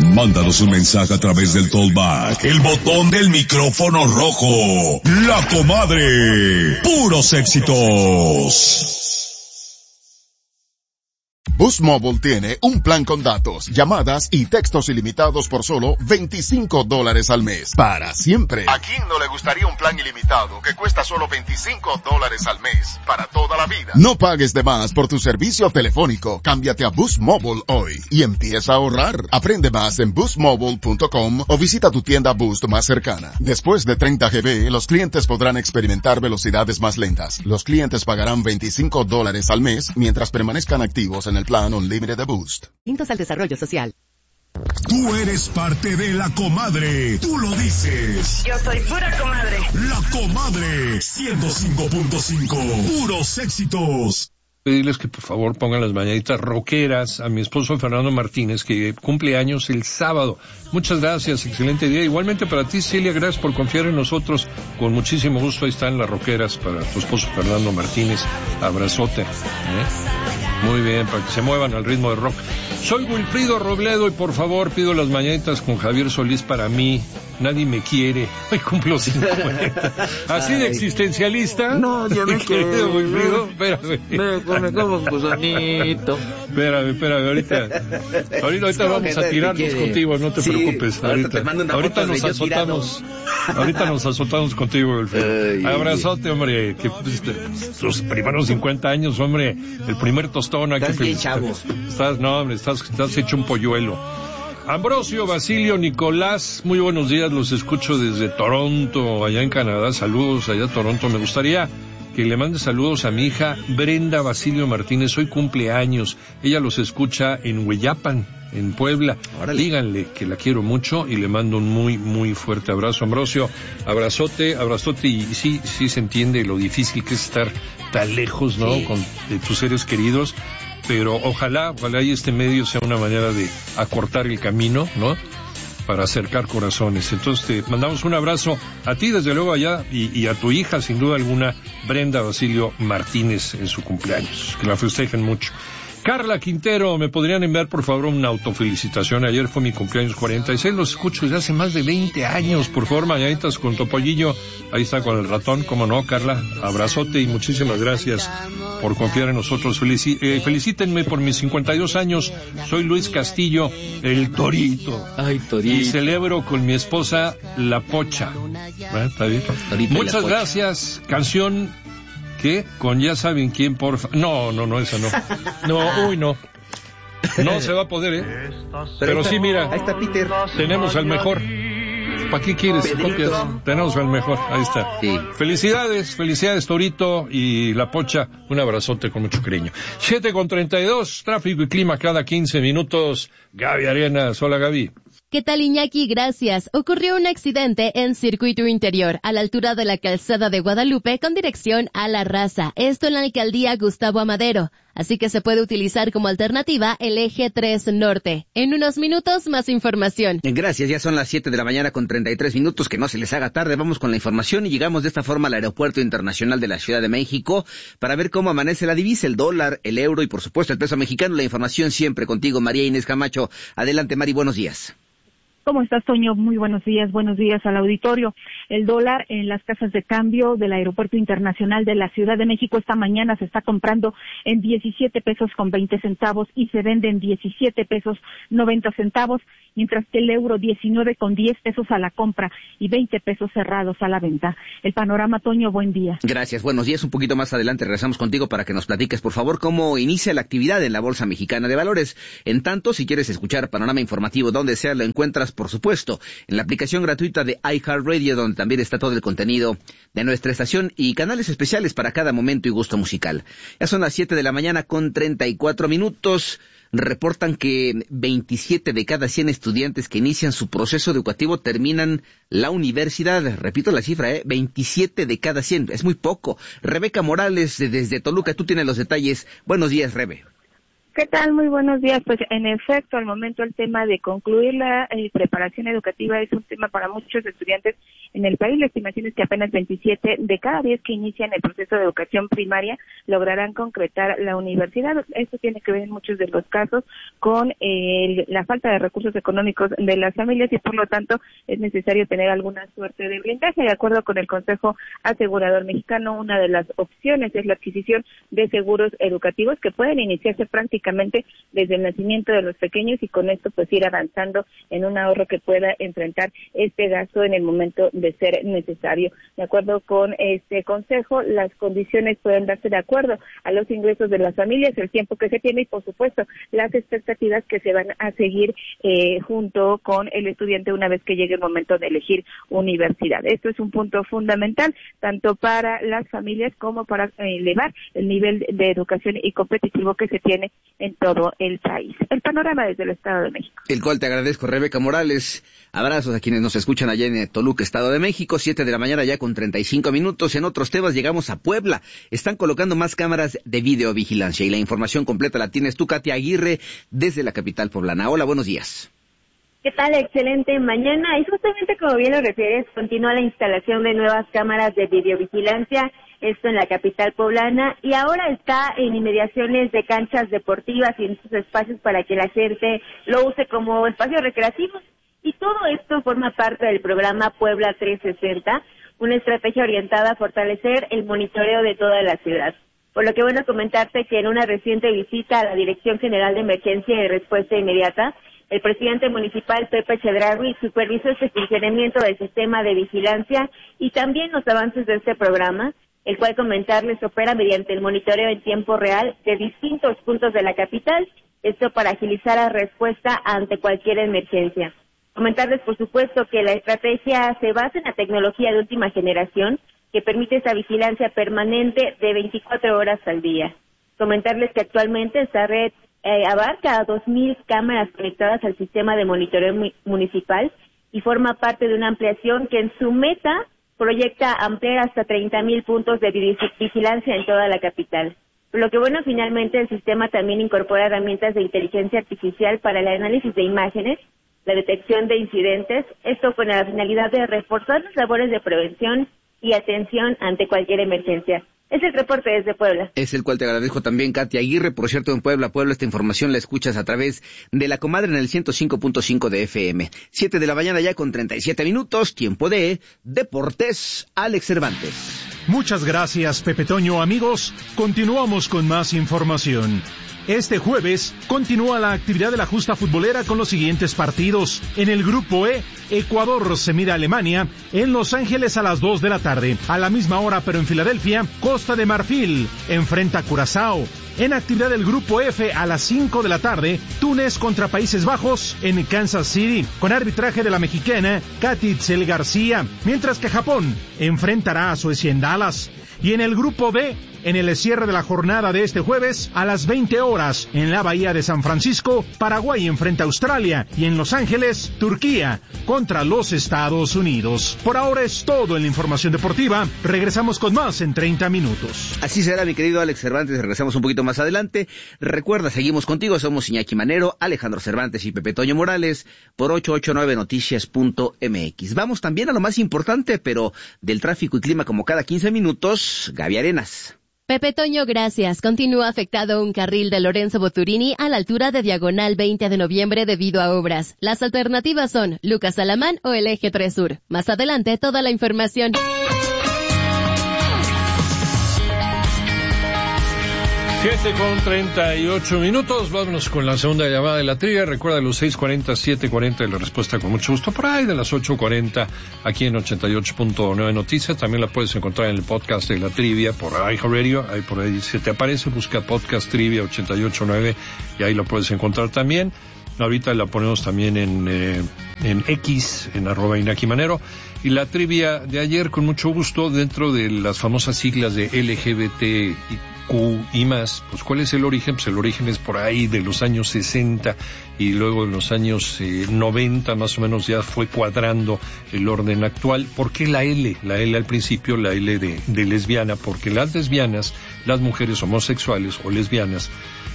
Mándanos un mensaje a través del Tollback, el botón del micrófono rojo. La Comadre. Puros éxitos. Boost Mobile tiene un plan con datos, llamadas y textos ilimitados por solo $25 al mes. Para siempre. ¿A quién no le gustaría un plan ilimitado que cuesta solo $25 al mes? Para toda la vida. No pagues de más por tu servicio telefónico. Cámbiate a Boost Mobile hoy y empieza a ahorrar. Aprende más en boostmobile.com o visita tu tienda Boost más cercana. Después de 30 GB, los clientes podrán experimentar velocidades más lentas. Los clientes pagarán $25 al mes mientras permanezcan activos en el plan Unlimited de Boost. Distintos al desarrollo social. Tú eres parte de La Comadre. Tú lo dices. Yo soy pura comadre. La Comadre 105.5. Puros éxitos. Pedirles que por favor pongan las mañanitas rockeras a mi esposo Fernando Martínez, que cumple años el sábado. Muchas gracias, excelente día. Igualmente para ti, Celia, gracias por confiar en nosotros. Con muchísimo gusto, ahí están las rockeras para tu esposo Fernando Martínez. Abrazote. Muy bien, para que se muevan al ritmo de rock. Soy Wilfrido Robledo y por favor pido las mañanitas con Javier Solís para mí. Nadie me quiere. Hoy cumplo 50. Así de existencialista. No, yo no quiero. Wilfrido, espérame. Me como un gusanito. Espérame, ahorita vamos a tirarnos contigo, no te preocupes. Ahorita nos azotamos contigo, Wilfrido. Abrazote, hombre, que los primeros 50 años, hombre, el primer tostón aquí. Estás bien chavo. Estás hecho un polluelo. Ambrosio, Basilio, Nicolás, muy buenos días, los escucho desde Toronto, allá en Canadá. Saludos allá a Toronto. Me gustaría que le mande saludos a mi hija Brenda Basilio Martínez, hoy cumpleaños. Ella los escucha en Hueyapan, en Puebla. Órale. Díganle que la quiero mucho y le mando un muy, muy fuerte abrazo. Ambrosio, abrazote, y sí se entiende lo difícil que es estar tan lejos, ¿no? Sí. De tus seres queridos. Pero ojalá y este medio sea una manera de acortar el camino, ¿no? Para acercar corazones. Entonces te mandamos un abrazo a ti, desde luego, allá, y a tu hija, sin duda alguna, Brenda Basilio Martínez, en su cumpleaños. Que la festejen mucho. Carla Quintero, ¿me podrían enviar por favor una autofelicitación? Ayer fue mi cumpleaños 46, los escucho desde hace más de 20 años. Por favor, mañanitas con Topollillo. Ahí está con el ratón, cómo no, Carla. Abrazote y muchísimas gracias por confiar en nosotros. Felicítenme por mis 52 años. Soy Luis Castillo, el Torito. Ay, Torito. Y celebro con mi esposa La Pocha. ¿Está bien? Muchas gracias. Canción... ¿Qué? Con ya saben quién, porfa. No, esa no. No se va a poder, ¿eh? Pero sí, mira. Ahí está Peter. Tenemos al mejor. ¿Para qué quieres copias? Tenemos al mejor. Ahí está. Sí. Felicidades, Torito y La Pocha. Un abrazote con mucho cariño. 7:32, tráfico y clima cada 15 minutos. Gaby Arenas. Hola, Gaby. ¿Qué tal, Iñaki? Gracias. Ocurrió un accidente en Circuito Interior, a la altura de la calzada de Guadalupe, con dirección a La Raza. Esto en la alcaldía Gustavo Amadero. Así que se puede utilizar como alternativa el eje 3 Norte. En unos minutos, más información. Gracias, ya son las 7 de la mañana con 33 minutos, que no se les haga tarde. Vamos con la información y llegamos de esta forma al Aeropuerto Internacional de la Ciudad de México para ver cómo amanece la divisa, el dólar, el euro y por supuesto el peso mexicano. La información siempre contigo, María Inés Camacho. Adelante, Mari, buenos días. ¿Cómo estás, Toño? Muy buenos días al auditorio. El dólar en las casas de cambio del Aeropuerto Internacional de la Ciudad de México esta mañana se está comprando en 17 pesos con 20 centavos y se vende en 17 pesos 90 centavos, mientras que el euro 19 con 10 pesos a la compra y 20 pesos cerrados a la venta. El panorama, Toño, buen día. Gracias, buenos días. Un poquito más adelante regresamos contigo para que nos platiques, por favor, cómo inicia la actividad en la Bolsa Mexicana de Valores. En tanto, si quieres escuchar Panorama Informativo donde sea, lo encuentras, por supuesto, en la aplicación gratuita de iHeartRadio, donde también está todo el contenido de nuestra estación y canales especiales para cada momento y gusto musical. Ya son las 7 de la mañana con 34 minutos. Reportan que 27 de cada 100 estudiantes que inician su proceso educativo terminan la universidad. Repito la cifra, 27 de cada 100. Es muy poco. Rebeca Morales, desde Toluca, tú tienes los detalles. Buenos días, Rebe. ¿Qué tal? Muy buenos días. Pues en efecto, al momento el tema de concluir la preparación educativa es un tema para muchos estudiantes en el país. La estimación es que apenas 27 de cada 10 que inician el proceso de educación primaria lograrán concretar la universidad. Esto tiene que ver en muchos de los casos con la falta de recursos económicos de las familias y por lo tanto es necesario tener alguna suerte de blindaje. De acuerdo con el Consejo Asegurador Mexicano, una de las opciones es la adquisición de seguros educativos que pueden iniciarse prácticamente desde el nacimiento de los pequeños y con esto pues ir avanzando en un ahorro que pueda enfrentar este gasto en el momento de ser necesario. De acuerdo con este consejo, las condiciones pueden darse de acuerdo a los ingresos de las familias, el tiempo que se tiene y por supuesto las expectativas que se van a seguir junto con el estudiante una vez que llegue el momento de elegir universidad. Esto es un punto fundamental tanto para las familias como para elevar el nivel de educación y competitivo que se tiene en todo el país. El panorama desde el Estado de México. El cual te agradezco, Rebeca Morales. Abrazos a quienes nos escuchan allá en Toluca, Estado de México, 7 de la mañana ya con 35 minutos. En otros temas llegamos a Puebla. Están colocando más cámaras de videovigilancia y la información completa la tienes tú, Katia Aguirre, desde la capital poblana. Hola, buenos días. ¿Qué tal? Excelente mañana. Y justamente como bien lo refieres, continúa la instalación de nuevas cámaras de videovigilancia, esto en la capital poblana, y ahora está en inmediaciones de canchas deportivas y en estos espacios para que la gente lo use como espacios recreativos. Y todo esto forma parte del programa Puebla 360, una estrategia orientada a fortalecer el monitoreo de toda la ciudad. Por lo que bueno comentarte que en una reciente visita a la Dirección General de Emergencia y Respuesta Inmediata, el presidente municipal Pepe Chedraui supervisó este funcionamiento del sistema de vigilancia y también los avances de este programa, el cual comentarles opera mediante el monitoreo en tiempo real de distintos puntos de la capital, esto para agilizar la respuesta ante cualquier emergencia. Comentarles, por supuesto, que la estrategia se basa en la tecnología de última generación que permite esa vigilancia permanente de 24 horas al día. Comentarles que actualmente esta red abarca a 2,000 cámaras conectadas al sistema de monitoreo municipal y forma parte de una ampliación que en su meta proyecta ampliar hasta 30,000 puntos de vigilancia en toda la capital. Por lo que bueno, finalmente el sistema también incorpora herramientas de inteligencia artificial para el análisis de imágenes, la detección de incidentes, esto con la finalidad de reforzar las labores de prevención y atención ante cualquier emergencia. Es el reporte desde Puebla. Es el cual te agradezco también, Katia Aguirre. Por cierto, en Puebla, esta información la escuchas a través de La Comadre en el 105.5 de FM. 7 de la mañana ya con 37 minutos, tiempo de Deportes, Alex Cervantes. Muchas gracias, Pepe Toño. Amigos, continuamos con más información. Este jueves continúa la actividad de la justa futbolera con los siguientes partidos. En el grupo E, Ecuador se mide a Alemania en Los Ángeles a las 2 de la tarde. A la misma hora, pero en Filadelfia, Costa de Marfil enfrenta a Curazao. En actividad del grupo F a las 5 de la tarde, Túnez contra Países Bajos en Kansas City, con arbitraje de la mexicana Katy Itzel García, mientras que Japón enfrentará a Suecia en Dallas. Y en el grupo B, en el cierre de la jornada de este jueves, a las 20 horas, en la Bahía de San Francisco, Paraguay enfrenta a Australia, y en Los Ángeles, Turquía contra los Estados Unidos. Por ahora es todo en la información deportiva. Regresamos con más en 30 minutos. Así será, mi querido Alex Cervantes. Regresamos un poquito más adelante. Recuerda, seguimos contigo. Somos Iñaki Manero, Alejandro Cervantes y Pepe Toño Morales por 889noticias.mx. Vamos también a lo más importante, pero del tráfico y clima como cada 15 minutos, Gaby Arenas. Pepe Toño, gracias. Continúa afectado un carril de Lorenzo Boturini a la altura de Diagonal 20 de noviembre debido a obras. Las alternativas son Lucas Alamán o el Eje 3 Sur. Más adelante, toda la información. 7:38. Vámonos con la segunda llamada de la trivia. Recuerda los 6:40, 7:40 la respuesta con mucho gusto. Por ahí de las 8:40 aquí en 88.9 Noticias. También la puedes encontrar en el podcast de la trivia por iHeartRadio. Ahí por ahí se te aparece, busca podcast trivia 88.9 y ahí lo puedes encontrar también. Ahorita la ponemos también en X, en @IñakiManero. Y la trivia de ayer, con mucho gusto, dentro de las famosas siglas de LGBTQ y más, pues ¿cuál es el origen? Pues el origen es por ahí de los años 60 y luego en los años 90 más o menos ya fue cuadrando el orden actual. ¿Por qué la L? La L al principio, la L de lesbiana, porque las lesbianas, las mujeres homosexuales o lesbianas,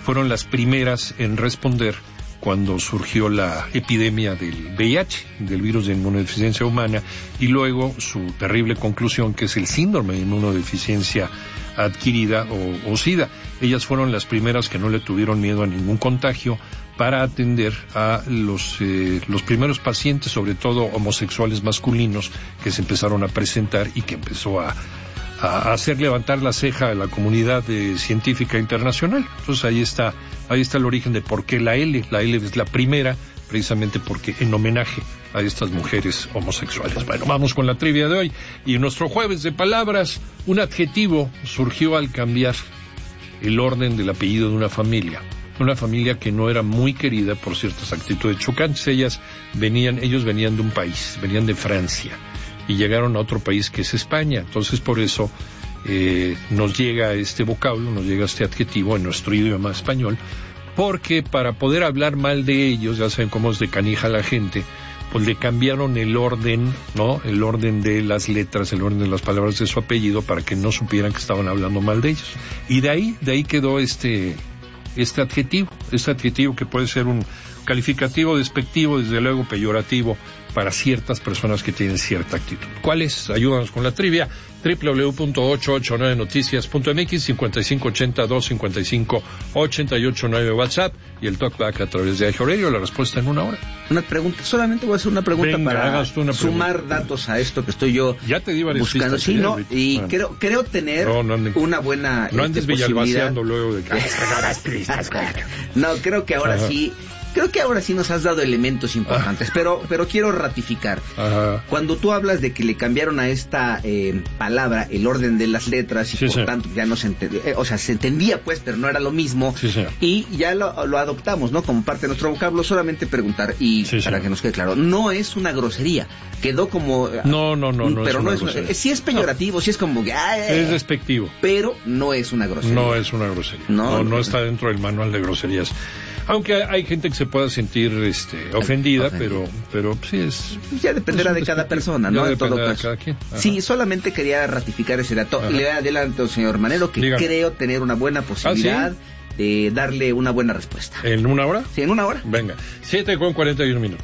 fueron las primeras en responder cuando surgió la epidemia del VIH, del virus de inmunodeficiencia humana, y luego su terrible conclusión, que es el síndrome de inmunodeficiencia adquirida o SIDA. Ellas fueron las primeras que no le tuvieron miedo a ningún contagio para atender a los primeros pacientes, sobre todo homosexuales masculinos, que se empezaron a presentar y que empezó a hacer levantar la ceja a la comunidad científica internacional. Entonces ahí está el origen de por qué la L es la primera, precisamente porque en homenaje a estas mujeres homosexuales. Bueno, vamos con la trivia de hoy. Y en nuestro jueves de palabras, un adjetivo surgió al cambiar el orden del apellido de una familia que no era muy querida por ciertas actitudes chocantes. Ellos venían de un país, venían de Francia, y llegaron a otro país que es España. Entonces por eso nos llega este vocablo, nos llega este adjetivo en nuestro idioma español, porque para poder hablar mal de ellos, ya saben cómo es de canija la gente, pues le cambiaron el orden, ¿no? El orden de las letras, el orden de las palabras de su apellido, para que no supieran que estaban hablando mal de ellos. Y de ahí quedó este adjetivo que puede ser un calificativo despectivo, desde luego peyorativo, para ciertas personas que tienen cierta actitud. ¿Cuál es? Ayúdanos con la trivia. www.889noticias.mx, 5580-255-889 WhatsApp, y el talkback a través de iHeartRadio. La respuesta en una hora. Una pregunta, solamente voy a hacer una pregunta. Venga, para sumar datos a esto que estoy yo ya te di varias buscando. Sí, ¿no? Y bueno, creo tener una buena no andes villalbaceando luego de que no, creo que ahora sí. Creo que ahora sí nos has dado elementos importantes, pero quiero ratificar. Ajá. Cuando tú hablas de que le cambiaron a esta palabra el orden de las letras, y sí, por tanto ya no se entendía, se entendía pues, pero no era lo mismo, sí, y ya lo adoptamos, ¿no? Como parte de nuestro vocablo. Solamente preguntar, y para que nos quede claro, no es una grosería, quedó como... No, pero es no una es grosería. Sí es peyorativo, sí es como... es despectivo. Pero no es una grosería. No es una grosería. No está dentro del manual de groserías. Aunque hay gente que se pueda sentir ofendida, pero sí es... Ya dependerá de cada persona, ¿no? En todo caso. De cada quien. Sí, solamente quería ratificar ese dato. Ajá. Le doy adelanto al señor Manero que Dígame. Creo tener una buena posibilidad de darle una buena respuesta. ¿En una hora? Sí, en una hora. Venga, 7:41.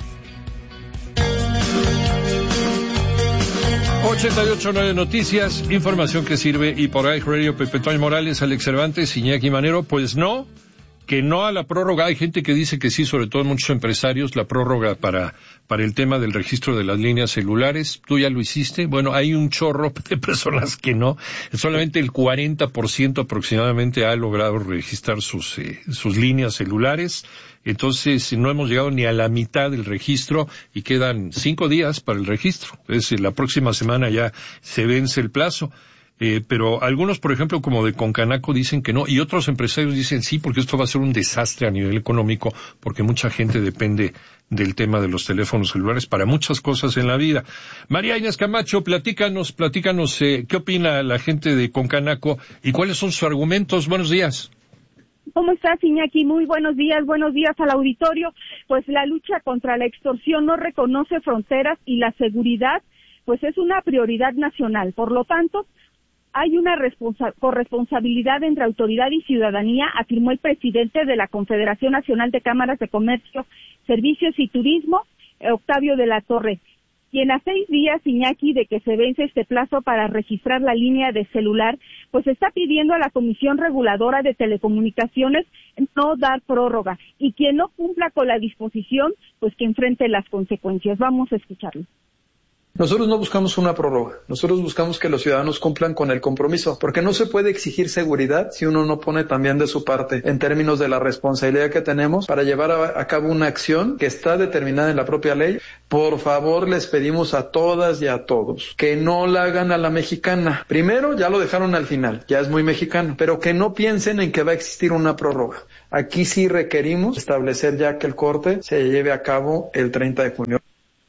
88.9 Noticias, información que sirve, y por ahí Radio Pepe Toño Morales, Alex Cervantes, Iñaki Manero. Pues no, que no a la prórroga. Hay gente que dice que sí, sobre todo muchos empresarios, la prórroga para el tema del registro de las líneas celulares. ¿Tú ya lo hiciste? Bueno, hay un chorro de personas que no. Solamente el 40% aproximadamente ha logrado registrar sus líneas celulares. Entonces no hemos llegado ni a la mitad del registro y quedan 5 días para el registro. Es la próxima semana ya se vence el plazo. Pero algunos, por ejemplo, como de Concanaco, dicen que no, y otros empresarios dicen sí, porque esto va a ser un desastre a nivel económico, porque mucha gente depende del tema de los teléfonos celulares para muchas cosas en la vida. María Inés Camacho, platícanos, ¿qué opina la gente de Concanaco y cuáles son sus argumentos? Buenos días. ¿Cómo estás, Iñaki? Muy buenos días al auditorio. Pues la lucha contra la extorsión no reconoce fronteras y la seguridad, pues es una prioridad nacional. Por lo tanto, hay una corresponsabilidad entre autoridad y ciudadanía, afirmó el presidente de la Confederación Nacional de Cámaras de Comercio, Servicios y Turismo, Octavio de la Torre, quien a 6 días, Iñaki, de que se vence este plazo para registrar la línea de celular, pues está pidiendo a la Comisión Reguladora de Telecomunicaciones no dar prórroga, y quien no cumpla con la disposición, pues que enfrente las consecuencias. Vamos a escucharlo. Nosotros no buscamos una prórroga, nosotros buscamos que los ciudadanos cumplan con el compromiso, porque no se puede exigir seguridad si uno no pone también de su parte en términos de la responsabilidad que tenemos para llevar a cabo una acción que está determinada en la propia ley. Por favor, les pedimos a todas y a todos que no la hagan a la mexicana. Primero, ya lo dejaron al final, ya es muy mexicano, pero que no piensen en que va a existir una prórroga. Aquí sí requerimos establecer ya que el corte se lleve a cabo el 30 de junio.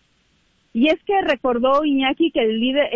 Y es que recordó Iñaki que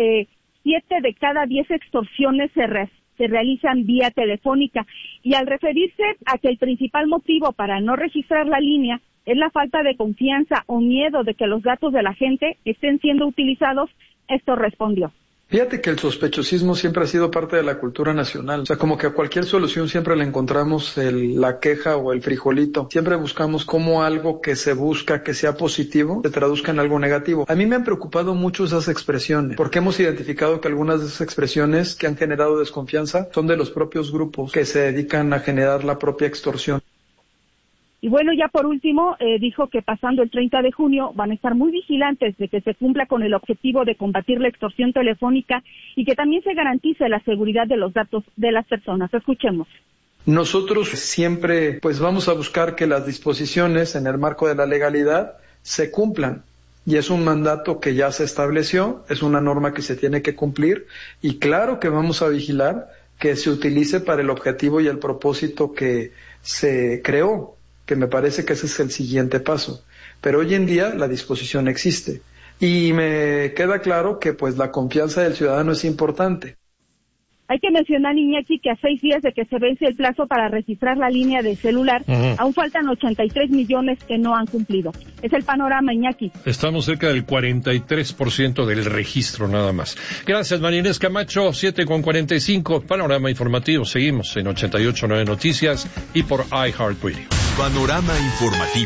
7 de cada 10 extorsiones se realizan vía telefónica, y al referirse a que el principal motivo para no registrar la línea es la falta de confianza o miedo de que los datos de la gente estén siendo utilizados, esto respondió. Fíjate que el sospechosismo siempre ha sido parte de la cultura nacional. O sea, como que a cualquier solución siempre le encontramos la queja o el frijolito. Siempre buscamos cómo algo que se busca que sea positivo se traduzca en algo negativo. A mí me han preocupado mucho esas expresiones, porque hemos identificado que algunas de esas expresiones que han generado desconfianza son de los propios grupos que se dedican a generar la propia extorsión. Y bueno, ya por último, dijo que pasando el 30 de junio van a estar muy vigilantes de que se cumpla con el objetivo de combatir la extorsión telefónica y que también se garantice la seguridad de los datos de las personas. Escuchemos. Nosotros siempre pues vamos a buscar que las disposiciones en el marco de la legalidad se cumplan. Y es un mandato que ya se estableció, es una norma que se tiene que cumplir y claro que vamos a vigilar que se utilice para el objetivo y el propósito que se creó, que me parece que ese es el siguiente paso. Pero hoy en día la disposición existe y me queda claro que pues la confianza del ciudadano es importante. Hay que mencionar, Iñaki, que a 6 días de que se vence el plazo para registrar la línea de celular, aún faltan 83 millones que no han cumplido. Es el panorama, Iñaki. Estamos cerca del 43% del registro nada más. Gracias, María Inés Camacho, 7:45, panorama informativo. Seguimos en 88.9 Noticias y por iHeartRadio. Panorama informativo.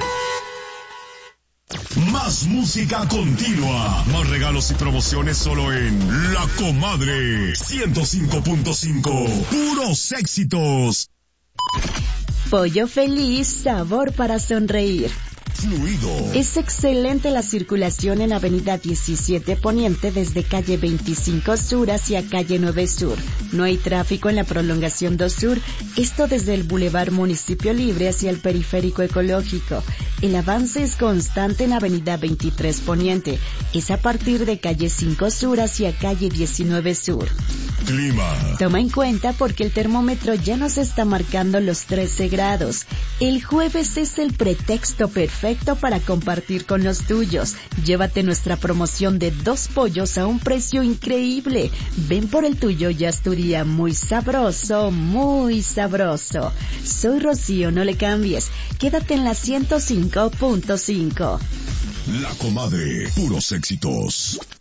Más música continua, más regalos y promociones solo en La Comadre 105.5, puros éxitos. Pollo Feliz, sabor para sonreír. Fluido. Es excelente la circulación en Avenida 17 Poniente desde calle 25 Sur hacia calle 9 Sur. No hay tráfico en la prolongación 2 Sur, esto desde el Boulevard Municipio Libre hacia el Periférico Ecológico. El avance es constante en Avenida 23 Poniente, es a partir de calle 5 Sur hacia calle 19 Sur. Clima. Toma en cuenta porque el termómetro ya nos está marcando los 13 grados. El jueves es el pretexto perfecto para compartir con los tuyos. Llévate nuestra promoción de 2 pollos a un precio increíble. Ven por el tuyo y haz tu día muy sabroso, muy sabroso. Soy Rocío, no le cambies. Quédate en la 105.5. La Comadre, puros éxitos.